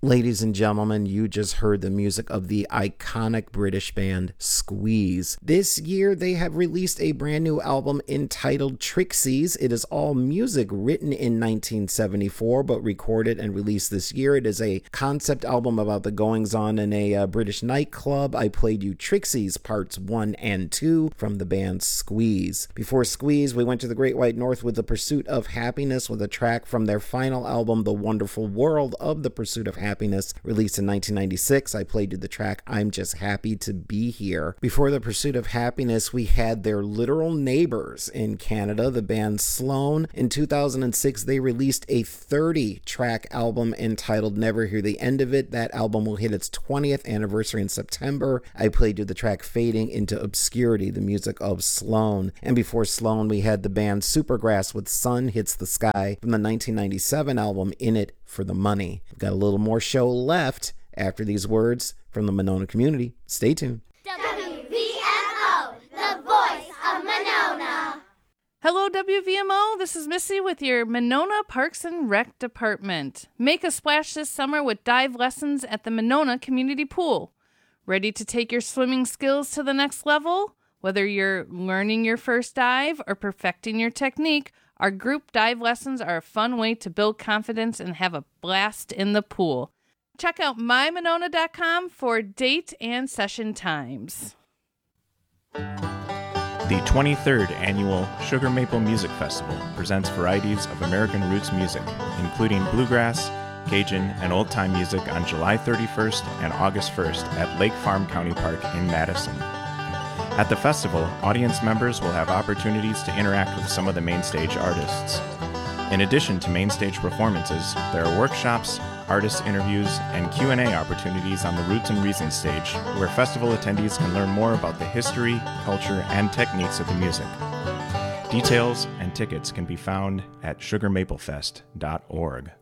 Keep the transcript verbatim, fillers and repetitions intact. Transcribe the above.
Ladies and gentlemen, you just heard the music of the iconic British band Squeeze. This year, they have released a brand new album entitled Trixies. It is all music written in nineteen seventy-four, but recorded and released this year. It is a concept album about the goings-on in a uh, British nightclub. I played you Trixies Parts one and two from the band Squeeze. Before Squeeze, we went to the Great White North with The Pursuit of Happiness with a track from their final album, The Wonderful World of the Pursuit of Happiness. Happiness, released in nineteen ninety-six. I played you the track I'm Just Happy to Be Here. Before The Pursuit of Happiness, we had their literal neighbors in Canada, the band Sloan. In two thousand six, they released a thirty-track album entitled Never Hear the End of It. That album will hit its twentieth anniversary in September. I played you the track Fading into Obscurity, the music of Sloan. And before Sloan, we had the band Supergrass with Sun Hits the Sky from the nineteen ninety-seven album In It for the Money. We've got a little more show left after these words from the Monona community. Stay tuned. W V M O, the voice of Monona. Hello, W V M O. This is Missy with your Monona Parks and Rec Department. Make a splash this summer with dive lessons at the Monona Community Pool. Ready to take your swimming skills to the next level? Whether you're learning your first dive or perfecting your technique, our group dive lessons are a fun way to build confidence and have a blast in the pool. Check out my monona dot com for date and session times. The twenty-third Annual Sugar Maple Music Festival presents varieties of American roots music, including bluegrass, Cajun, and old-time music on July thirty-first and August first at Lake Farm County Park in Madison. At the festival, audience members will have opportunities to interact with some of the main stage artists. In addition to main stage performances, there are workshops, artist interviews, and Q and A opportunities on the Roots and Reasons stage, where festival attendees can learn more about the history, culture, and techniques of the music. Details and tickets can be found at sugar maple fest dot org.